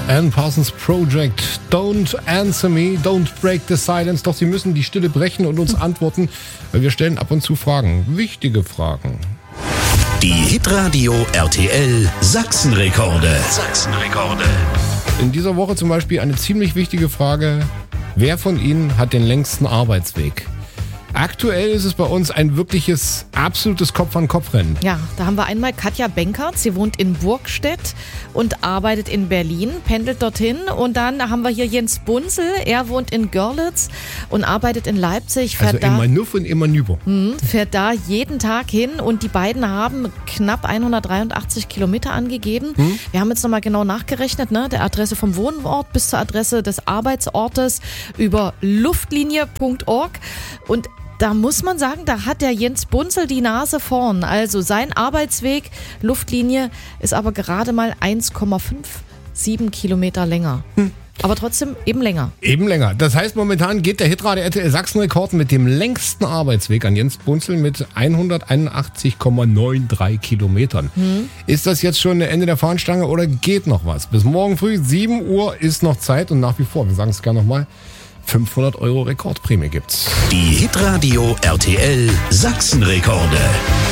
Alan Parsons Project. Don't answer me, don't break the silence. Doch sie müssen die Stille brechen und uns antworten, weil wir stellen ab und zu Fragen. Wichtige Fragen. Die Hitradio RTL Sachsenrekorde. In dieser Woche zum Beispiel eine ziemlich wichtige Frage. Wer von Ihnen hat den längsten Arbeitsweg? Aktuell ist es bei uns ein wirkliches, absolutes Kopf-an-Kopf-Rennen. Ja, da haben wir einmal Katja Benkert. Sie wohnt in Burgstedt und arbeitet in Berlin, pendelt dorthin. Und dann haben wir hier Jens Bunzel. Er wohnt in Görlitz und arbeitet in Leipzig. Also immer Nuff und immer Nüber. Fährt da jeden Tag hin und die beiden haben knapp 183 Kilometer angegeben. Wir haben jetzt nochmal genau nachgerechnet, ne? Der Adresse vom Wohnort bis zur Adresse des Arbeitsortes über luftlinie.org. Und da muss man sagen, da hat der Jens Bunzel die Nase vorn. Also sein Arbeitsweg, Luftlinie, ist aber gerade mal 1,57 Kilometer länger. Aber trotzdem eben länger. Eben länger. Das heißt, momentan geht der Hitradio RTL Sachsenrekord mit dem längsten Arbeitsweg an Jens Bunzel mit 181,93 Kilometern. Ist das jetzt schon Ende der Fahnenstange oder geht noch was? Bis morgen früh 7 Uhr ist noch Zeit und nach wie vor, wir sagen es gerne nochmal, 500 € Rekordprämie gibt's. Die Hitradio RTL Sachsenrekorde.